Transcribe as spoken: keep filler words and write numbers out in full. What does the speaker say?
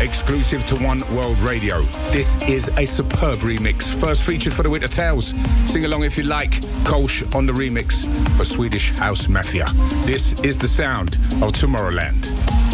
exclusive to One World Radio. This is a superb remix, first featured for the Winter Tales. Sing along if you like. Kolsch on the remix for Swedish House Mafia. This is the sound of Tomorrowland.